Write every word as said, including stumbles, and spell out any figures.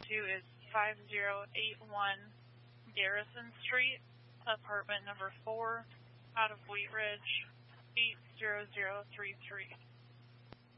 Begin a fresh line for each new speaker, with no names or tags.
to is five zero eight one Garrison Street, apartment number four, out of Wheat Ridge, eight zero zero three three.